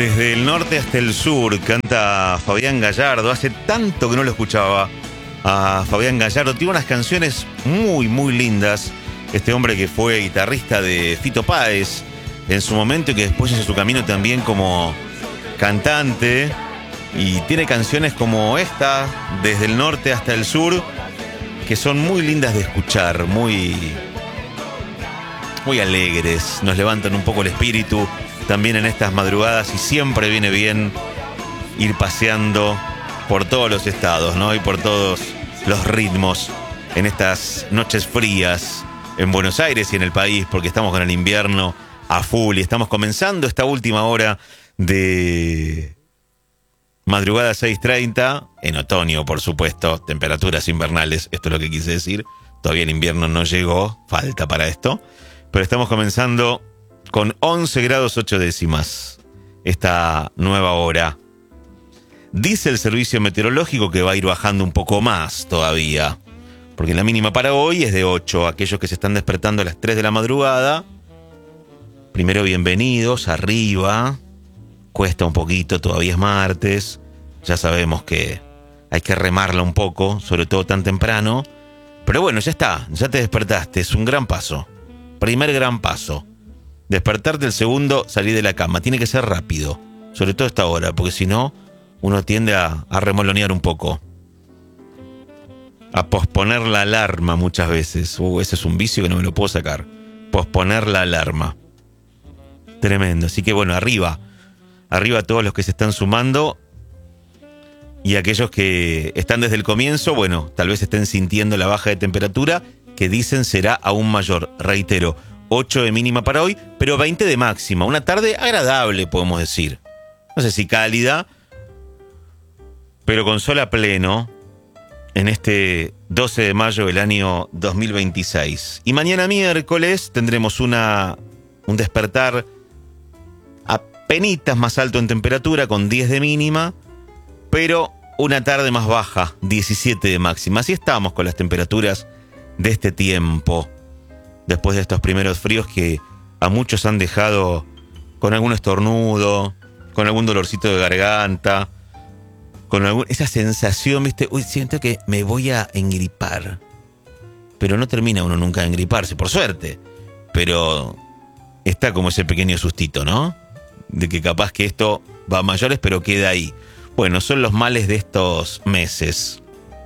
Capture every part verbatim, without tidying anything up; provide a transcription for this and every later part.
Desde el norte hasta el sur canta Fabián Gallardo. Hace tanto que no lo escuchaba a Fabián Gallardo. Tiene unas canciones muy, muy lindas. Este hombre que fue guitarrista de Fito Páez en su momento y que después hizo su camino también como cantante. Y tiene canciones como esta, Desde el norte hasta el sur, que son muy lindas de escuchar, muy, muy alegres. Nos levantan un poco el espíritu también en estas madrugadas y siempre viene bien ir paseando por todos los estados, ¿no? Y por todos los ritmos en estas noches frías en Buenos Aires y en el país, porque estamos con el invierno a full y estamos comenzando esta última hora de madrugada seis treinta, en otoño, por supuesto, temperaturas invernales, esto es lo que quise decir. Todavía el invierno no llegó, falta para esto, pero estamos comenzando con once grados ocho décimas esta nueva hora. Dice el servicio meteorológico que va a ir bajando un poco más todavía, porque la mínima para hoy es de ocho. Aquellos que se están despertando a las tres de la madrugada, primero bienvenidos, arriba. Cuesta un poquito, todavía es martes. Ya sabemos que hay que remarla un poco, sobre todo tan temprano. Pero bueno, ya está, ya te despertaste, es un gran paso. Primer gran paso. Despertarte, el segundo, salir de la cama. Tiene que ser rápido, sobre todo a esta hora, porque si no, uno tiende a, a remolonear un poco. A posponer la alarma muchas veces. Uh, ese es un vicio que no me lo puedo sacar. Posponer la alarma. Tremendo. Así que bueno, arriba. Arriba a todos los que se están sumando. Y aquellos que están desde el comienzo, bueno, tal vez estén sintiendo la baja de temperatura, que dicen será aún mayor. Reitero, ocho de mínima para hoy, pero veinte de máxima. Una tarde agradable, podemos decir. No sé si cálida, pero con sol a pleno en este doce de mayo del año dos mil veintiséis. Y mañana miércoles tendremos una, un despertar apenitas más alto en temperatura, con diez de mínima, pero una tarde más baja, diecisiete de máxima. Así estamos con las temperaturas de este tiempo, después de estos primeros fríos que a muchos han dejado con algún estornudo, con algún dolorcito de garganta, con algún, esa sensación, ¿viste? Uy, siento que me voy a engripar. Pero no termina uno nunca de engriparse, por suerte. Pero está como ese pequeño sustito, ¿no? De que capaz que esto va a mayores, pero queda ahí. Bueno, son los males de estos meses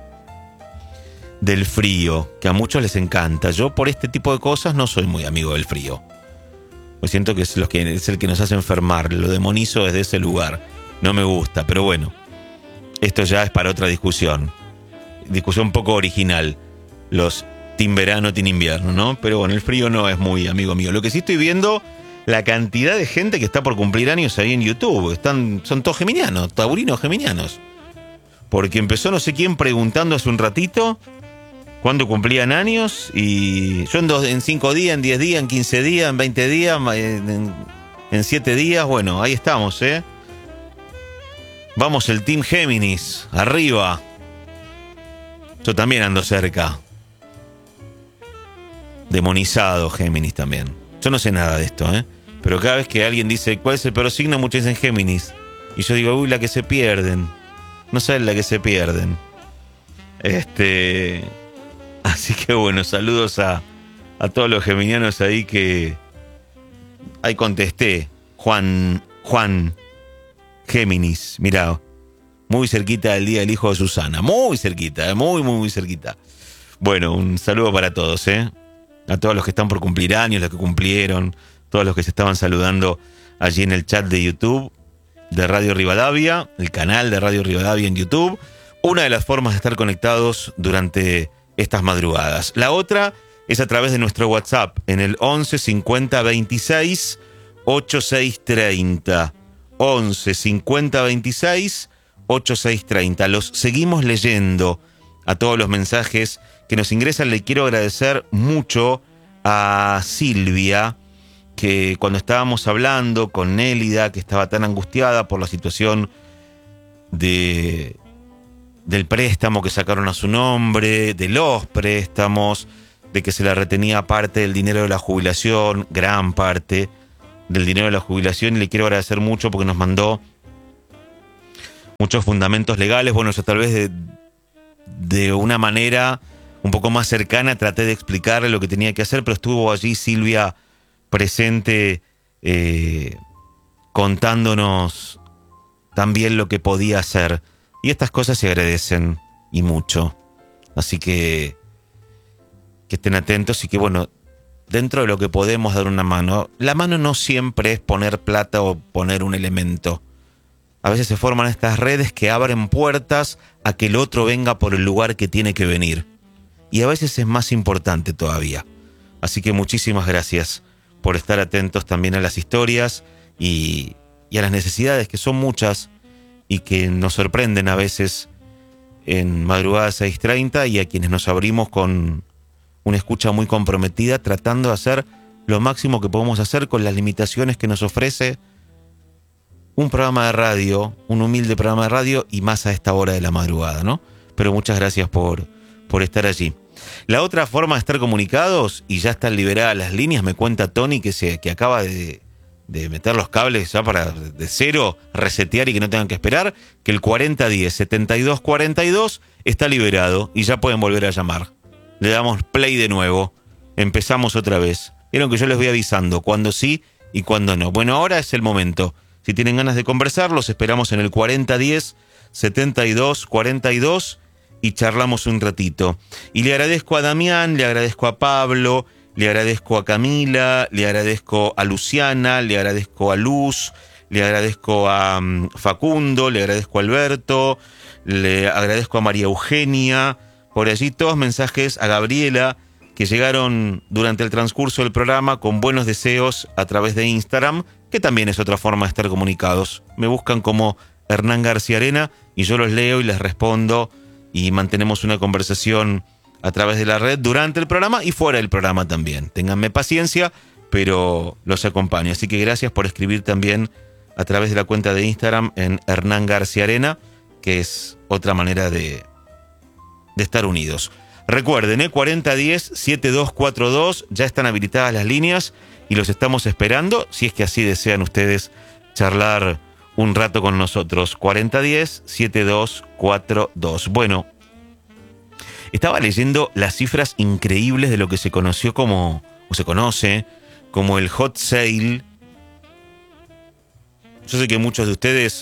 del frío, que a muchos les encanta. Yo por este tipo de cosas no soy muy amigo del frío. Me siento que es, lo que es el que nos hace enfermar. Lo demonizo desde ese lugar. No me gusta, pero bueno. Esto ya es para otra discusión. Discusión un poco original. Los team verano, team invierno, ¿no? Pero bueno, el frío no es muy amigo mío. Lo que sí estoy viendo, la cantidad de gente que está por cumplir años ahí en YouTube. Están, son todos geminianos, taurinos geminianos. Porque empezó no sé quién preguntando hace un ratito cuándo cumplían años. Y yo en, dos, en cinco días, en diez días, en quince días, en veinte días, en, en siete días. Bueno, ahí estamos, ¿eh? Vamos, el Team Géminis, arriba. Yo también ando cerca. Demonizado Géminis también. Yo no sé nada de esto, ¿eh? Pero cada vez que alguien dice, ¿cuál es el peor signo? Muchos dicen Géminis. Y yo digo, uy, la que se pierden. No saben la que se pierden. Este... Así que bueno, saludos a, a todos los geminianos ahí que... Ahí contesté. Juan... Juan... Géminis, mirá, muy cerquita del día del hijo de Susana, muy cerquita, muy, muy, muy cerquita. Bueno, un saludo para todos, ¿eh? A todos los que están por cumplir años, los que cumplieron, todos los que se estaban saludando allí en el chat de YouTube de Radio Rivadavia, el canal de Radio Rivadavia en YouTube. Una de las formas de estar conectados durante estas madrugadas. La otra es a través de nuestro WhatsApp en el once cincuenta veintiséis ochenta y seis treinta. once cincuenta veintiséis ochenta y seis treinta. Los seguimos leyendo a todos los mensajes que nos ingresan. Le quiero agradecer mucho a Silvia, que cuando estábamos hablando con Nélida, que estaba tan angustiada por la situación de, del préstamo que sacaron a su nombre, de los préstamos, de que se le retenía parte del dinero de la jubilación, gran parte, del dinero de la jubilación y le quiero agradecer mucho porque nos mandó muchos fundamentos legales. Bueno, yo tal vez de, de una manera un poco más cercana traté de explicarle lo que tenía que hacer, pero estuvo allí Silvia presente eh, contándonos también lo que podía hacer. Y estas cosas se agradecen y mucho. Así que que estén atentos y que, bueno, dentro de lo que podemos dar una mano. La mano no siempre es poner plata o poner un elemento. A veces se forman estas redes que abren puertas a que el otro venga por el lugar que tiene que venir. Y a veces es más importante todavía. Así que muchísimas gracias por estar atentos también a las historias y, y a las necesidades, que son muchas y que nos sorprenden a veces en Madrugada seis treinta, y a quienes nos abrimos con una escucha muy comprometida, tratando de hacer lo máximo que podemos hacer con las limitaciones que nos ofrece un programa de radio, un humilde programa de radio, y más a esta hora de la madrugada, ¿no? Pero muchas gracias por, por estar allí. La otra forma de estar comunicados, y ya están liberadas las líneas, me cuenta Tony que, se, que acaba de, de meter los cables ya para de cero, resetear y que no tengan que esperar, que el cuarenta diez setenta y dos cuarenta y dos está liberado y ya pueden volver a llamar. Le damos play de nuevo, empezamos otra vez. Vieron que yo les voy avisando cuando sí y cuando no. Bueno, ahora es el momento. Si tienen ganas de conversar, los esperamos en el cuarenta diez setenta y dos cuarenta y dos y charlamos un ratito. Y le agradezco a Damián, le agradezco a Pablo, le agradezco a Camila, le agradezco a Luciana, le agradezco a Luz, le agradezco a um, Facundo, le agradezco a Alberto, le agradezco a María Eugenia. Por allí todos mensajes a Gabriela que llegaron durante el transcurso del programa con buenos deseos a través de Instagram, que también es otra forma de estar comunicados. Me buscan como Hernán García Arena y yo los leo y les respondo y mantenemos una conversación a través de la red durante el programa y fuera del programa también. Ténganme paciencia, pero los acompaño. Así que gracias por escribir también a través de la cuenta de Instagram en Hernán García Arena, que es otra manera de... de estar unidos. Recuerden, ¿eh? cuarenta diez setenta y dos cuarenta y dos, ya están habilitadas las líneas y los estamos esperando, si es que así desean ustedes charlar un rato con nosotros. cuarenta diez setenta y dos cuarenta y dos. Bueno, estaba leyendo las cifras increíbles de lo que se conoció como, o se conoce, como el hot sale. Yo sé que muchos de ustedes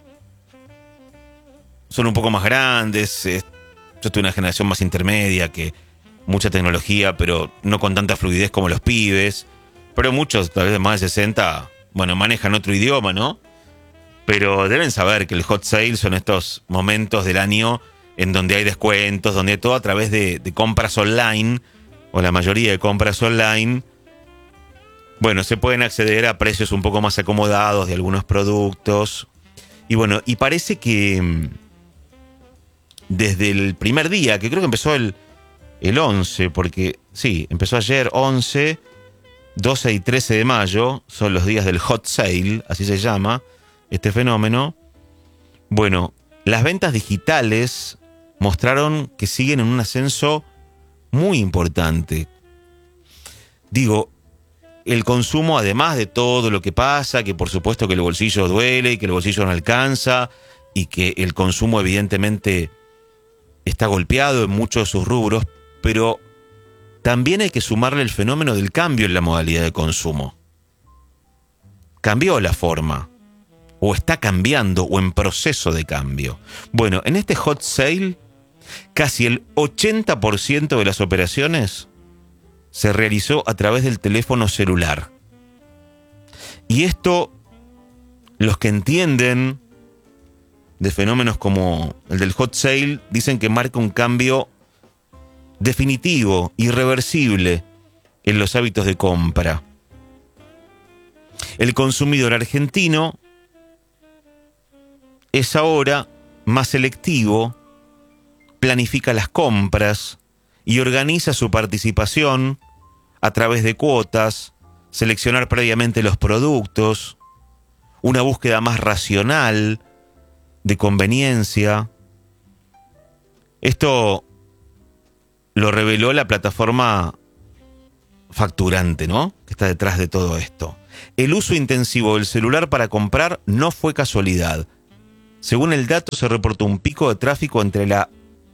son un poco más grandes. Eh, yo estoy en una generación más intermedia, que mucha tecnología, pero no con tanta fluidez como los pibes. Pero muchos, tal vez de más de sesenta, bueno, manejan otro idioma, ¿no? Pero deben saber que el hot sale son estos momentos del año en donde hay descuentos, donde todo a través de, de compras online, o la mayoría de compras online, bueno, se pueden acceder a precios un poco más acomodados de algunos productos. Y bueno, y parece que desde el primer día, que creo que empezó el, el once, porque sí, empezó ayer once, doce y trece de mayo, son los días del hot sale, así se llama este fenómeno. Bueno, las ventas digitales mostraron que siguen en un ascenso muy importante. Digo, el consumo, además de todo lo que pasa, que por supuesto que el bolsillo duele y que el bolsillo no alcanza, y que el consumo evidentemente está golpeado en muchos de sus rubros, pero también hay que sumarle el fenómeno del cambio en la modalidad de consumo. Cambió la forma, o está cambiando, o en proceso de cambio. Bueno, en este hot sale, casi el ochenta por ciento de las operaciones se realizó a través del teléfono celular. Y esto, los que entienden de fenómenos como el del hot sale, dicen que marca un cambio definitivo, irreversible en los hábitos de compra. El consumidor argentino es ahora más selectivo, planifica las compras y organiza su participación a través de cuotas, seleccionar previamente los productos, una búsqueda más racional de conveniencia. Esto lo reveló la plataforma facturante, ¿no?, que está detrás de todo esto. El uso intensivo del celular para comprar no fue casualidad. Según el dato, se reportó un pico de tráfico entre la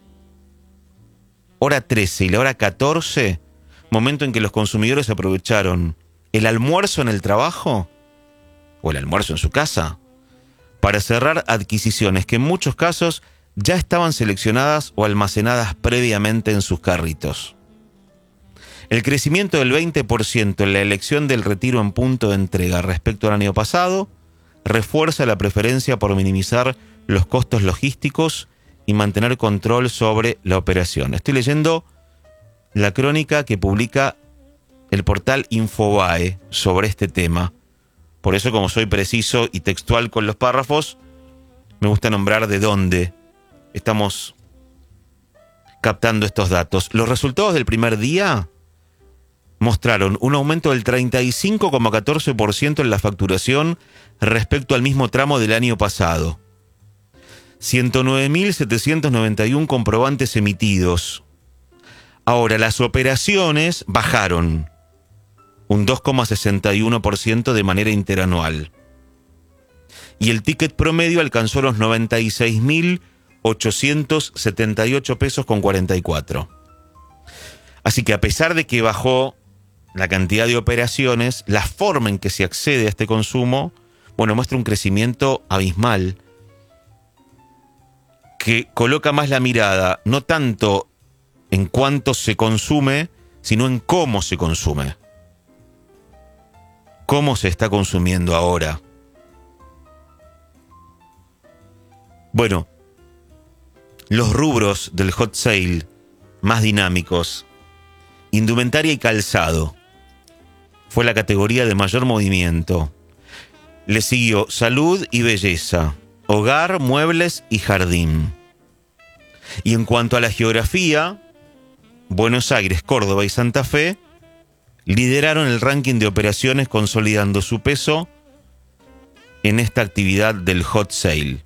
hora trece y la hora catorce, momento en que los consumidores aprovecharon el almuerzo en el trabajo o el almuerzo en su casa para cerrar adquisiciones que en muchos casos ya estaban seleccionadas o almacenadas previamente en sus carritos. El crecimiento del veinte por ciento en la elección del retiro en punto de entrega respecto al año pasado refuerza la preferencia por minimizar los costos logísticos y mantener control sobre la operación. Estoy leyendo la crónica que publica el portal Infobae sobre este tema. Por eso, como soy preciso y textual con los párrafos, me gusta nombrar de dónde estamos captando estos datos. Los resultados del primer día mostraron un aumento del treinta y cinco coma catorce por ciento en la facturación respecto al mismo tramo del año pasado. ciento nueve mil setecientos noventa y uno comprobantes emitidos. Ahora, las operaciones bajaron un dos coma sesenta y uno por ciento de manera interanual. Y el ticket promedio alcanzó los noventa y seis mil ochocientos setenta y ocho pesos con cuarenta y cuatro. Así que a pesar de que bajó la cantidad de operaciones, la forma en que se accede a este consumo, bueno, muestra un crecimiento abismal que coloca más la mirada, no tanto en cuánto se consume, sino en cómo se consume. ¿Cómo se está consumiendo ahora? Bueno, los rubros del hot sale más dinámicos, indumentaria y calzado, fue la categoría de mayor movimiento. Le siguió salud y belleza, hogar, muebles y jardín. Y en cuanto a la geografía, Buenos Aires, Córdoba y Santa Fe lideraron el ranking de operaciones, consolidando su peso en esta actividad del hot sale.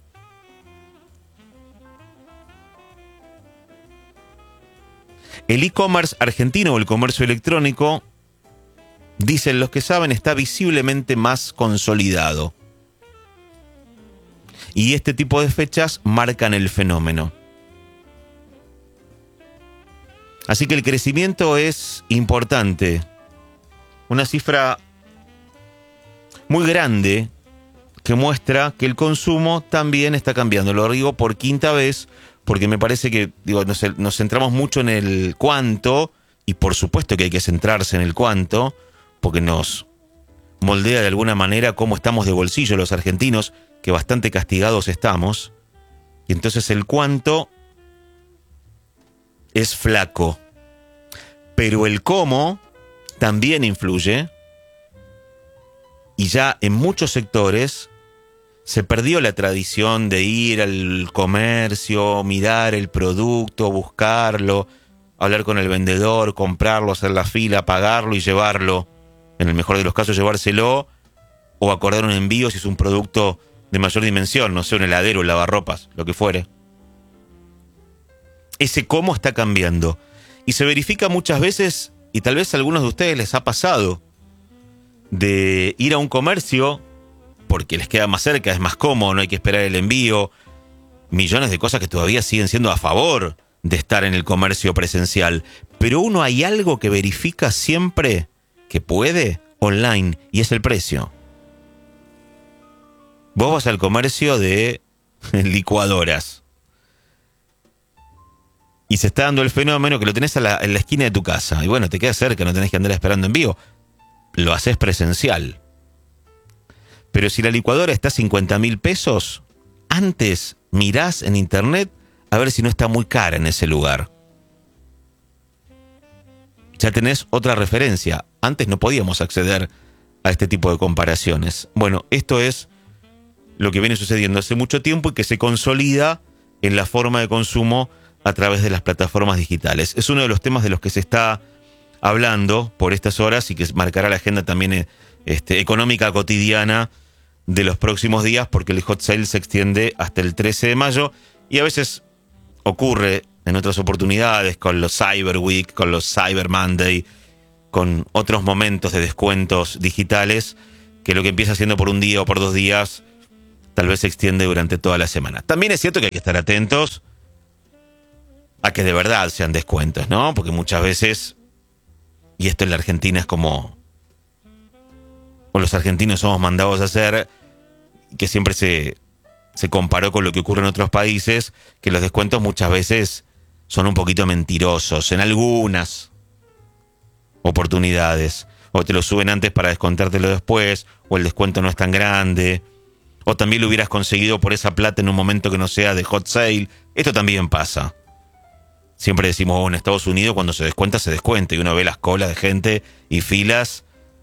El e-commerce argentino o el comercio electrónico, dicen los que saben, está visiblemente más consolidado. Y este tipo de fechas marcan el fenómeno. Así que el crecimiento es importante. Una cifra muy grande que muestra que el consumo también está cambiando. Lo digo por quinta vez porque me parece que digo, nos, nos centramos mucho en el cuánto, y por supuesto que hay que centrarse en el cuánto, porque nos moldea de alguna manera cómo estamos de bolsillo los argentinos, que bastante castigados estamos. Y entonces el cuánto es flaco. Pero el cómo también influye, y ya en muchos sectores se perdió la tradición de ir al comercio, mirar el producto, buscarlo, hablar con el vendedor, comprarlo, hacer la fila, pagarlo y llevarlo. En el mejor de los casos, llevárselo o acordar un envío si es un producto de mayor dimensión, no sé, un heladero, un lavarropas, lo que fuere. Ese cómo está cambiando. Y se verifica muchas veces, y tal vez a algunos de ustedes les ha pasado, de ir a un comercio porque les queda más cerca, es más cómodo, no hay que esperar el envío. Millones de cosas que todavía siguen siendo a favor de estar en el comercio presencial. Pero uno, hay algo que verifica siempre que puede online, y es el precio. Vos vas al comercio de licuadoras y se está dando el fenómeno que lo tenés a la, en la esquina de tu casa. Y bueno, te queda cerca, no tenés que andar esperando envío. Lo haces presencial. Pero si la licuadora está a cincuenta mil pesos, antes mirás en internet a ver si no está muy cara en ese lugar. Ya tenés otra referencia. Antes no podíamos acceder a este tipo de comparaciones. Bueno, esto es lo que viene sucediendo hace mucho tiempo y que se consolida en la forma de consumo a través de las plataformas digitales. Es uno de los temas de los que se está hablando por estas horas y que marcará la agenda también este, económica cotidiana de los próximos días, porque el hot sale se extiende hasta el trece de mayo y a veces ocurre en otras oportunidades con los Cyber Week, con los Cyber Monday, con otros momentos de descuentos digitales que lo que empieza haciendo por un día o por dos días tal vez se extiende durante toda la semana. También es cierto que hay que estar atentos a que de verdad sean descuentos, ¿no? Porque muchas veces, y esto en la Argentina es como, o los argentinos somos mandados a hacer, que siempre se, se comparó con lo que ocurre en otros países, que los descuentos muchas veces son un poquito mentirosos en algunas oportunidades. O te lo suben antes para descontártelo después, o el descuento no es tan grande, o también lo hubieras conseguido por esa plata en un momento que no sea de hot sale. Esto también pasa. Siempre decimos, oh, en Estados Unidos cuando se descuenta, se descuenta, y uno ve las colas de gente y filas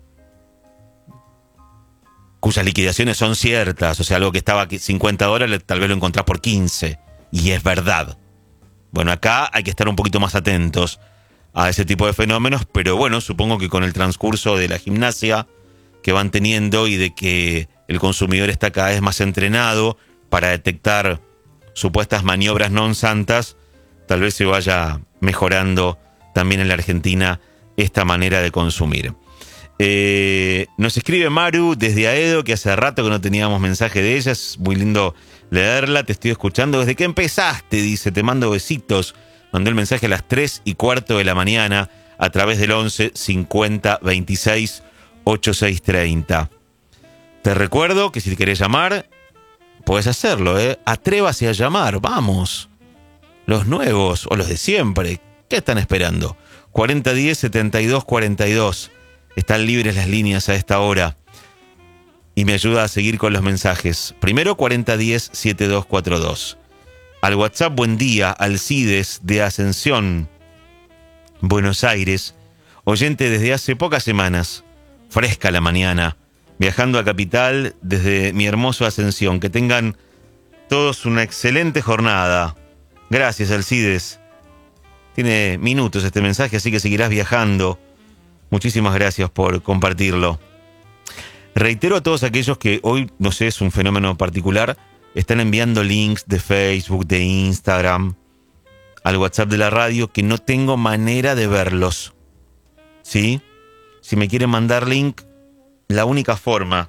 cuyas liquidaciones son ciertas. O sea, algo que estaba cincuenta dólares, tal vez lo encontrás por quince, y es verdad. Bueno, acá hay que estar un poquito más atentos a ese tipo de fenómenos, pero bueno, supongo que con el transcurso de la gimnasia que van teniendo y de que el consumidor está cada vez más entrenado para detectar supuestas maniobras non santas, tal vez se vaya mejorando también en la Argentina esta manera de consumir. Eh, nos escribe Maru desde Aedo, que hace rato que no teníamos mensaje de ella, es muy lindo leerla, te estoy escuchando desde que empezaste, dice, te mando besitos. Mandó el mensaje a las tres y cuarto de la mañana a través del once cincuenta veintiséis ochenta y seis treinta. Te recuerdo que si te querés llamar, puedes hacerlo, ¿eh? Atrévase a llamar, vamos. Los nuevos o los de siempre, ¿qué están esperando? cuarenta diez setenta y dos cuarenta y dos. Están libres las líneas a esta hora. Y me ayuda a seguir con los mensajes. Primero cuarenta diez setenta y dos cuarenta y dos. Al WhatsApp, buen día, Alcides de Ascensión, Buenos Aires. Oyente desde hace pocas semanas. Fresca la mañana. Viajando a Capital desde mi hermoso Ascensión. Que tengan todos una excelente jornada. Gracias, Alcides. Tiene minutos este mensaje, así que seguirás viajando. Muchísimas gracias por compartirlo. Reitero a todos aquellos que hoy, no sé, es un fenómeno particular, están enviando links de Facebook, de Instagram, al WhatsApp de la radio, que no tengo manera de verlos. ¿Sí? Si me quieren mandar link, la única forma,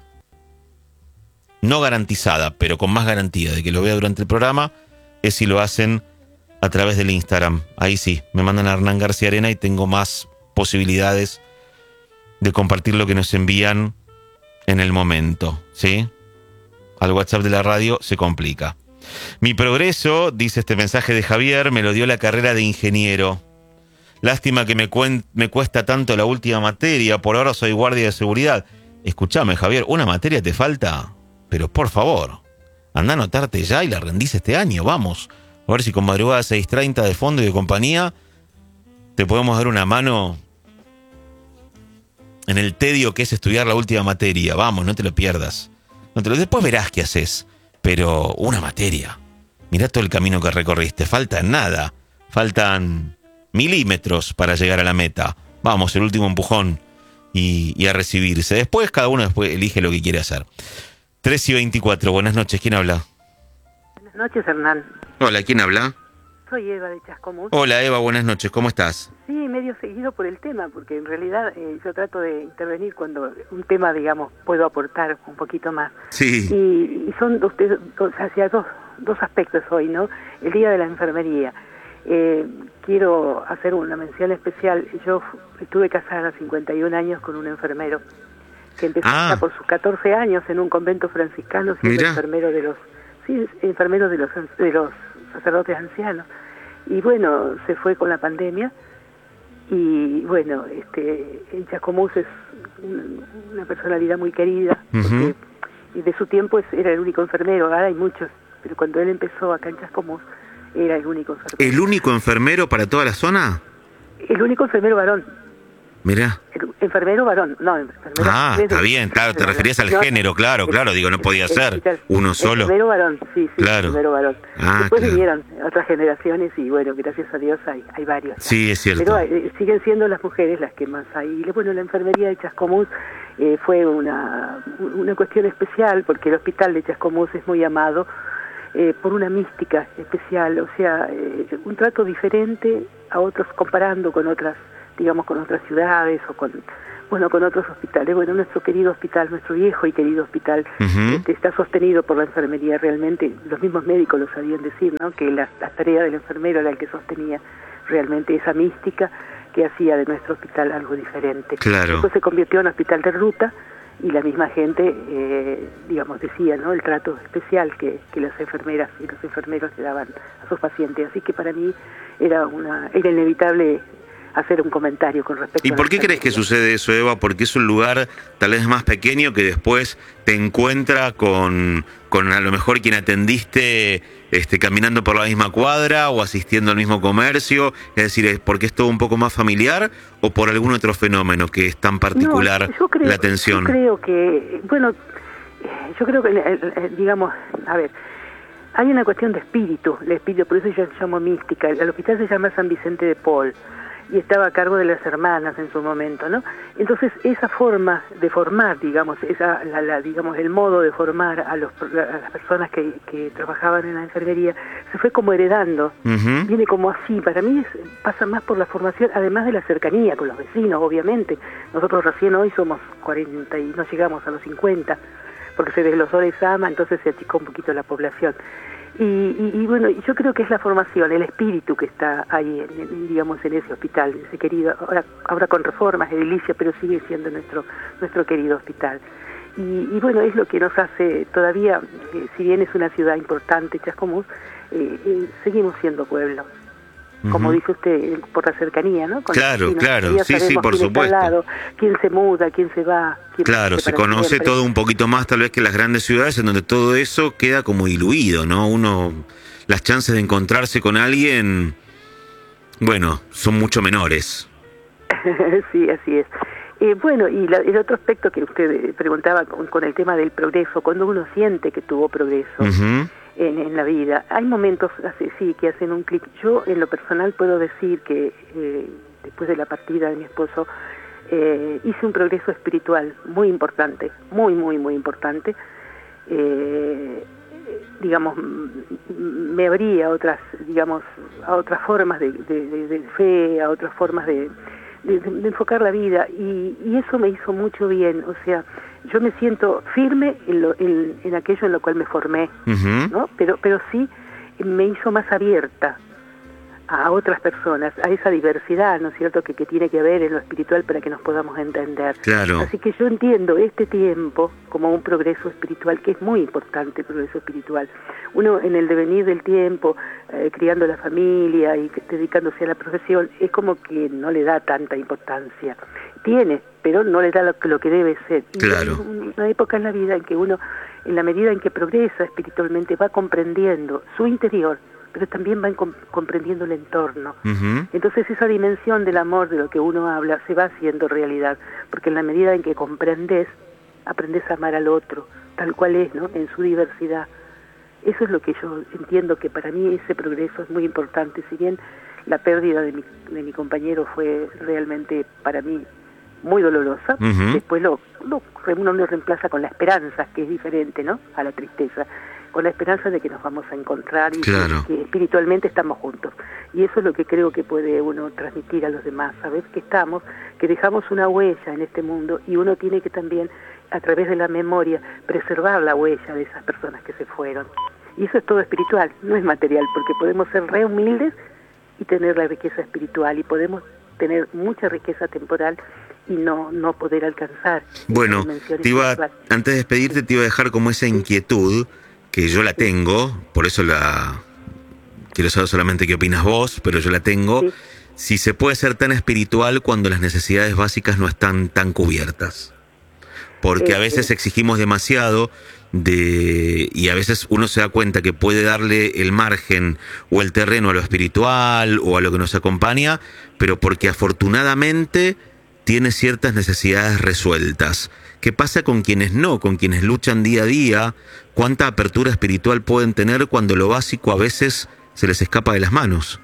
no garantizada, pero con más garantía de que lo vea durante el programa, es si lo hacen a través del Instagram. Ahí sí, me mandan a Hernán García Arena y tengo más posibilidades de compartir lo que nos envían en el momento, ¿sí? Al WhatsApp de la radio se complica. Mi progreso, dice este mensaje de Javier, me lo dio la carrera de ingeniero. Lástima que me, cuen- me cuesta tanto la última materia, por ahora soy guardia de seguridad. Escuchame, Javier, ¿una materia te falta? Pero por favor, anda a anotarte ya y la rendís este año, vamos. A ver si con madrugada seis treinta de fondo y de compañía te podemos dar una mano en el tedio que es estudiar la última materia. Vamos, no te lo pierdas. No te lo... Después verás qué haces. Pero una materia. Mirá todo el camino que recorriste. Falta nada. Faltan milímetros para llegar a la meta. Vamos, el último empujón y, y a recibirse. Después cada uno después elige lo que quiere hacer. tres y veinticuatro. Buenas noches. ¿Quién habla? Buenas noches, Hernán. Hola, ¿quién habla? Soy Eva de Chascomús. Hola, Eva. Buenas noches. ¿Cómo estás? Sí, medio seguido por el tema, porque en realidad eh, yo trato de intervenir cuando un tema, digamos, puedo aportar un poquito más. Sí. Y, y son dos, dos, hacia dos, dos aspectos hoy, ¿no? El Día de la Enfermería. Eh, quiero hacer una mención especial. Yo estuve casada a cincuenta y un años con un enfermero que empezó Ah. por sus catorce años en un convento franciscano siendo Mirá. enfermero de los, sí, enfermero de los, de los sacerdotes ancianos. Y bueno, se fue con la pandemia. Y bueno, este, en Chascomús es una, una personalidad muy querida, porque, Uh-huh. y de su tiempo es, era el único enfermero. Ahora hay muchos, pero cuando él empezó acá en Chascomús era el único enfermero. ¿El único enfermero para toda la zona? El único enfermero varón. Mirá. El enfermero varón, no, enfermero. Ah, está bien, claro, te referías al No, género, claro, el- claro, digo, no podía el- ser el- uno solo. Enfermero varón, sí, sí, Claro. enfermero varón. Ah, Después claro. vinieron otras generaciones y bueno, gracias a Dios hay, hay varios. Sí, es cierto. Pero eh, siguen siendo las mujeres las que más hay. Y bueno, la enfermería de Chascomús eh, fue una, una cuestión especial porque el hospital de Chascomús es muy amado eh, por una mística especial, o sea, eh, un trato diferente a otros comparando con otras digamos, con otras ciudades o con, bueno, con otros hospitales. Bueno, nuestro querido hospital, nuestro viejo y querido hospital, uh-huh. este, está sostenido por la enfermería. Realmente los mismos médicos lo sabían decir, ¿no? Que la, la tarea del enfermero era el que sostenía realmente esa mística que hacía de nuestro hospital algo diferente. Claro. Después se convirtió en hospital de ruta y la misma gente, eh, digamos, decía, ¿no? El trato especial que, que las enfermeras y los enfermeros le daban a sus pacientes. Así que para mí era una era inevitable hacer un comentario con respecto ¿Y a por qué crees que sucede eso, Eva? Porque es un lugar tal vez más pequeño que después te encuentra con, con a lo mejor quien atendiste este, caminando por la misma cuadra o asistiendo al mismo comercio. Es decir, ¿es porque es todo un poco más familiar o por algún otro fenómeno que es tan particular no, yo creo, la atención? Yo creo que, bueno, yo creo que, digamos, a ver, hay una cuestión de espíritu, el espíritu, por eso yo llamo mística. El hospital se llama San Vicente de Paul y estaba a cargo de las hermanas en su momento, ¿no? Entonces esa forma de formar, digamos, esa, la, la, digamos, el modo de formar a, los, a las personas que, que trabajaban en la enfermería se fue como heredando, uh-huh. viene como así. Para mí es, pasa más por la formación, además de la cercanía con los vecinos, obviamente. Nosotros recién hoy somos cuarenta y no llegamos a los cincuenta, porque se desglosó la Sama, entonces se achicó un poquito la población. Y, y, y bueno, yo creo que es la formación, el espíritu que está ahí, en, en, digamos, en ese hospital, ese querido, ahora, ahora con reformas, edilicia, pero sigue siendo nuestro nuestro querido hospital. Y, y bueno, es lo que nos hace todavía, eh, si bien es una ciudad importante, Chascomús, eh, eh, seguimos siendo pueblo. Como uh-huh. dice usted, por la cercanía, ¿no? Con claro, claro, sí, sí, por quién supuesto. Está al lado, quién se muda, quién se va. Quién claro, se conoce siempre. Todo un poquito más tal vez que las grandes ciudades en donde todo eso queda como diluido, ¿no? Uno, las chances de encontrarse con alguien, bueno, son mucho menores. Sí, así es. Eh, bueno, y la, el otro aspecto que usted preguntaba con, con el tema del progreso, cuando uno siente que tuvo progreso, uh-huh. En, en la vida. Hay momentos así, sí, que hacen un clic. Yo, en lo personal, puedo decir que eh, después de la partida de mi esposo, eh, hice un progreso espiritual muy importante, muy, muy, muy importante. Eh, digamos, me abría a otras, digamos, a otras formas de, de, de, de fe, a otras formas de, de, de enfocar la vida, y, y eso me hizo mucho bien. O sea, yo me siento firme en, lo, en, en aquello en lo cual me formé, uh-huh. ¿no? Pero, pero sí me hizo más abierta a otras personas, a esa diversidad, ¿no es cierto?, que, que tiene que haber en lo espiritual para que nos podamos entender. Claro. Así que yo entiendo este tiempo como un progreso espiritual, que es muy importante el progreso espiritual. Uno en el devenir del tiempo, eh, criando la familia y dedicándose a la profesión, es como que no le da tanta importancia. Tiene, pero no le da lo, lo que debe ser. Claro. Y hay una época en la vida en que uno, en la medida en que progresa espiritualmente, va comprendiendo su interior, pero también van com- comprendiendo el entorno. Uh-huh. Entonces esa dimensión del amor de lo que uno habla se va haciendo realidad, porque en la medida en que comprendes, aprendes a amar al otro, tal cual es, ¿no?, en su diversidad. Eso es lo que yo entiendo, que para mí ese progreso es muy importante. Si bien la pérdida de mi, de mi compañero fue realmente para mí muy dolorosa, uh-huh. después lo, lo, uno lo reemplaza con la esperanza, que es diferente, ¿no?, a la tristeza, con la esperanza de que nos vamos a encontrar y claro. que, que espiritualmente estamos juntos. Y eso es lo que creo que puede uno transmitir a los demás, saber que estamos, que dejamos una huella en este mundo, y uno tiene que también, a través de la memoria, preservar la huella de esas personas que se fueron. Y eso es todo espiritual, no es material, porque podemos ser re humildes y tener la riqueza espiritual, y podemos tener mucha riqueza temporal y no no poder alcanzar. Bueno, te iba, antes de despedirte, te iba a dejar como esa inquietud, que yo la tengo, por eso la quiero saber solamente qué opinas vos, pero yo la tengo. Sí. Si se puede ser tan espiritual cuando las necesidades básicas no están tan cubiertas. Porque a veces exigimos demasiado de y a veces uno se da cuenta que puede darle el margen o el terreno a lo espiritual o a lo que nos acompaña, pero porque afortunadamente tiene ciertas necesidades resueltas. ¿Qué pasa con quienes no, con quienes luchan día a día? ¿Cuánta apertura espiritual pueden tener cuando lo básico a veces se les escapa de las manos?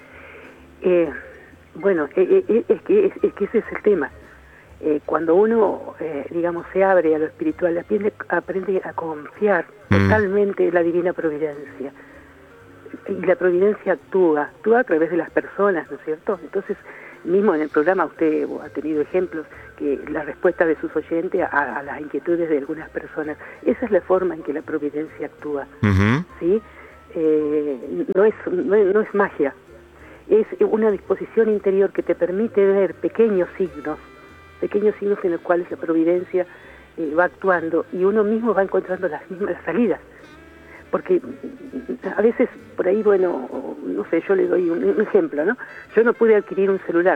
Eh, bueno, eh, eh, es, que, es, es que ese es el tema. Eh, cuando uno, eh, digamos, se abre a lo espiritual, aprende, aprende a confiar mm. totalmente en la divina providencia. Y la providencia actúa, actúa a través de las personas, ¿no es cierto? Entonces, mismo en el programa usted ha tenido ejemplos, que la respuesta de sus oyentes a, a las inquietudes de algunas personas, esa es la forma en que la providencia actúa, uh-huh. ¿sí? Eh, no, es, no, no es magia, es una disposición interior que te permite ver pequeños signos, pequeños signos en los cuales la providencia eh, va actuando y uno mismo va encontrando las mismas las salidas. Porque a veces por ahí, bueno, no sé, yo le doy un, un ejemplo, ¿no? Yo no pude adquirir un celular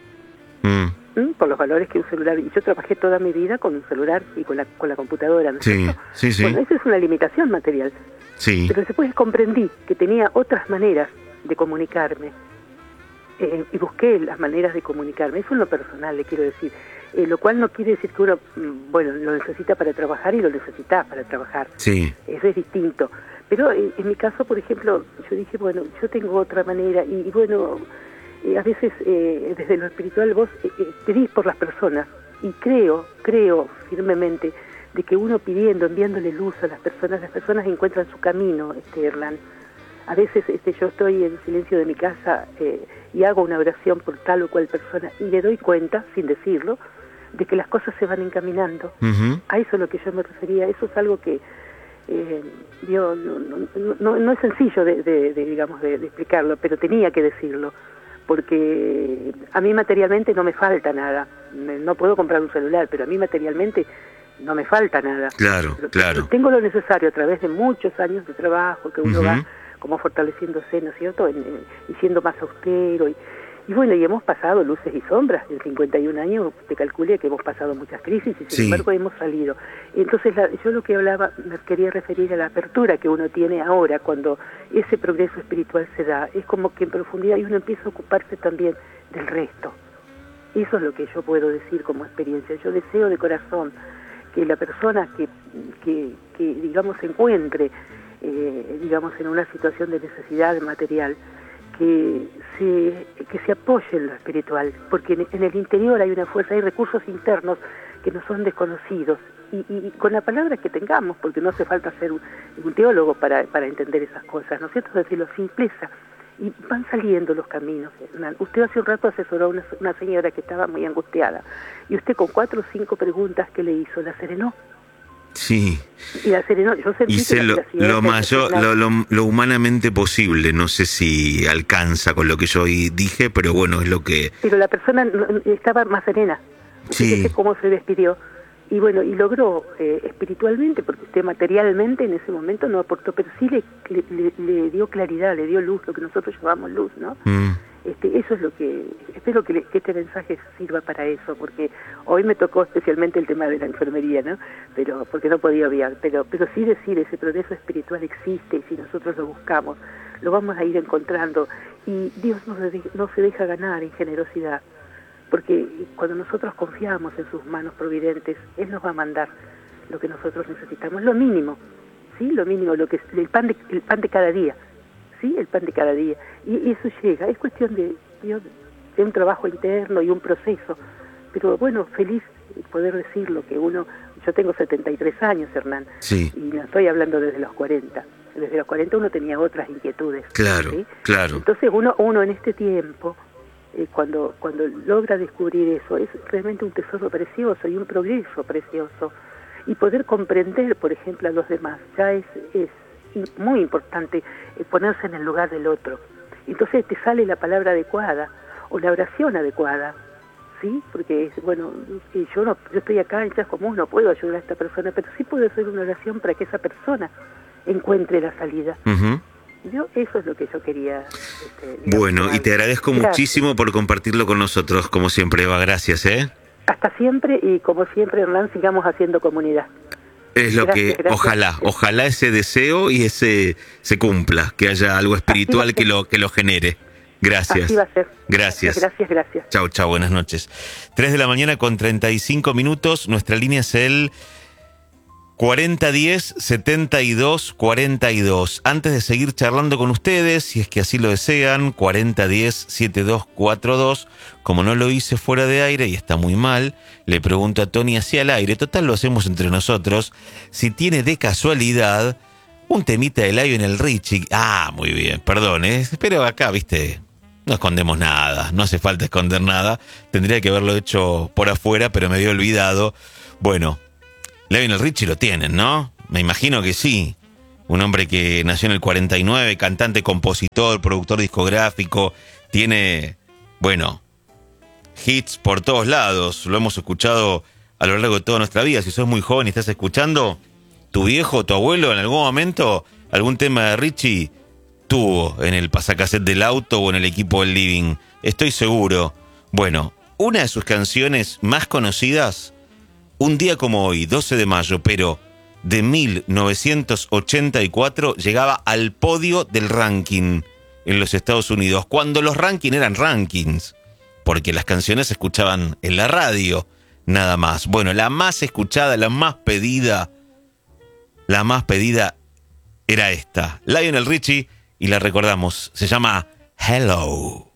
mm. ¿Mm? por los valores que un celular, y yo trabajé toda mi vida con un celular y con la, con la computadora, ¿no es sí, cierto? sí, sí. Bueno, esa es una limitación material. Sí. Pero después comprendí que tenía otras maneras de comunicarme eh, y busqué las maneras de comunicarme. Eso en lo personal, le quiero decir. Eh, lo cual no quiere decir que uno, bueno, lo necesita para trabajar y lo necesita para trabajar. Sí. Eso es distinto. Pero eh, en mi caso, por ejemplo, yo dije, bueno, yo tengo otra manera y, y bueno, eh, a veces eh, desde lo espiritual vos eh, eh, pedís por las personas y creo, creo firmemente de que uno pidiendo, enviándole luz a las personas, las personas encuentran su camino, este Hernán. A veces este, yo estoy en silencio de mi casa eh, y hago una oración por tal o cual persona y le doy cuenta, sin decirlo, de que las cosas se van encaminando. Uh-huh. A eso es lo que yo me refería. Eso es algo que eh, yo, no, no, no, no es sencillo de, de, de digamos, de, de explicarlo, pero tenía que decirlo, porque a mí materialmente no me falta nada. No puedo comprar un celular, pero a mí materialmente no me falta nada. Claro, pero, claro. Tengo lo necesario a través de muchos años de trabajo que uno uh-huh. va como fortaleciéndose, ¿no es cierto?, en, en, y siendo más austero. Y, y bueno, y hemos pasado luces y sombras. En cincuenta y un años, te calculé que hemos pasado muchas crisis y sin sí. embargo hemos salido. Entonces la, yo lo que hablaba, me quería referir a la apertura que uno tiene ahora cuando ese progreso espiritual se da. Es como que en profundidad y uno empieza a ocuparse también del resto. Eso es lo que yo puedo decir como experiencia. Yo deseo de corazón que la persona que, que, que digamos, se encuentre Eh, digamos, en una situación de necesidad material, que se, que se apoye en lo espiritual, porque en, en el interior hay una fuerza, hay recursos internos que no son desconocidos, y, y con la palabra que tengamos, porque no hace falta ser un, un teólogo para, para entender esas cosas, ¿no es cierto?, decirlo, simpleza, y van saliendo los caminos. Usted hace un rato asesoró a una, una señora que estaba muy angustiada, y usted con cuatro o cinco preguntas que le hizo, la serenó. Sí. Y la serenó. Yo sentí hice lo, lo mayor, lo, lo, lo humanamente posible. No sé si alcanza con lo que yo dije, pero bueno, es lo que... Pero la persona estaba más serena. Sí. Fíjese cómo se despidió. Y bueno, y logró eh, espiritualmente, porque usted materialmente en ese momento no aportó, pero sí le, le, le dio claridad, le dio luz, lo que nosotros llamamos luz, ¿no? Mm. Este, eso es lo que, espero que, le, que este mensaje sirva para eso, porque hoy me tocó especialmente el tema de la enfermería, ¿no? Pero, porque no podía obviar, pero, pero sí decir, ese progreso espiritual existe y si nosotros lo buscamos, lo vamos a ir encontrando, y Dios no se, de, no se deja ganar en generosidad, porque cuando nosotros confiamos en sus manos providentes, Él nos va a mandar lo que nosotros necesitamos, lo mínimo, ¿sí? Lo mínimo, lo que el pan de, el pan de cada día. Sí, el pan de cada día. Y, y eso llega, es cuestión de, de, de un trabajo interno y un proceso. Pero bueno, feliz poder decirlo, que uno, yo tengo setenta y tres años, Hernán, sí. y no estoy hablando desde los cuarenta. Desde los cuarenta uno tenía otras inquietudes. Claro, ¿sí? claro. Entonces uno, uno en este tiempo, eh, cuando, cuando logra descubrir eso, es realmente un tesoro precioso y un progreso precioso. Y poder comprender, por ejemplo, a los demás, ya es... es muy importante eh, ponerse en el lugar del otro. Entonces te sale la palabra adecuada o la oración adecuada, ¿sí? Porque, bueno, yo no yo estoy acá en Chascomús, no puedo ayudar a esta persona, pero sí puedo hacer una oración para que esa persona encuentre la salida. Uh-huh. Yo, eso es lo que yo quería. Este, digamos, bueno, y te agradezco gracias. muchísimo por compartirlo con nosotros, como siempre, Eva. Gracias, ¿eh? Hasta siempre, y como siempre, Hernán, sigamos haciendo comunidad. Es lo gracias, que, gracias. ojalá, ojalá ese deseo y ese se cumpla, que haya algo espiritual que lo, que lo genere. Gracias. Así va a ser. Gracias. Gracias, gracias. Chau, chau, buenas noches. tres de la mañana con treinta y cinco minutos, nuestra línea es el cuarenta diez setenta y dos cuarenta y dos. Antes de seguir charlando con ustedes, si es que así lo desean, cuarenta diez setenta y dos cuarenta y dos. Como no lo hice fuera de aire y está muy mal, le pregunto a Tony hacia el aire, total lo hacemos entre nosotros, si tiene de casualidad un temita de Lionel Richie. Ah, muy bien, perdón, ¿eh? Pero acá, viste, No escondemos nada, no hace falta esconder nada. Tendría que haberlo hecho por afuera, pero me había olvidado. Bueno, Lionel Richie lo tienen, ¿no? Me imagino que sí. Un hombre que nació en el cuarenta y nueve, cantante, compositor, productor discográfico. Tiene, bueno, hits por todos lados. Lo hemos escuchado a lo largo de toda nuestra vida. Si sos muy joven y estás escuchando, tu viejo, tu abuelo, en algún momento, algún tema de Richie tuvo en el pasacassette del auto o en el equipo del living. Estoy seguro. Bueno, una de sus canciones más conocidas, un día como hoy, doce de mayo, pero de mil novecientos ochenta y cuatro, llegaba al podio del ranking en los Estados Unidos, cuando los rankings eran rankings, porque las canciones se escuchaban en la radio, nada más. Bueno, la más escuchada, la más pedida, la más pedida era esta, Lionel Richie, y la recordamos, se llama Hello.